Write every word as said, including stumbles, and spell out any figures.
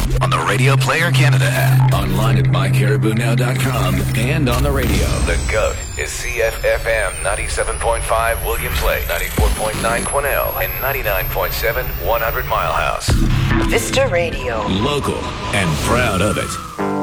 on the Radio Player Canada app, online at my caribou now dot com, and on the radio. The GOAT is C F F M ninety-seven point five Williams Lake, ninety-four point nine Quesnel, and ninety-nine point seven one hundred Mile House. Vista Radio. Local and proud of it.